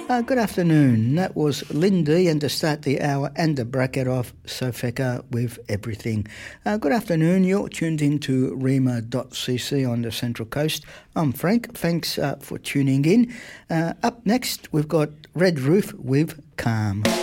Good afternoon. That was Lindy, and to start the hour and the bracket off, Sofeka with Everything. Good afternoon. You're tuned into Rima.cc on the Central Coast. I'm Frank. Thanks for tuning in. Up next, we've got Red Roof with Calm.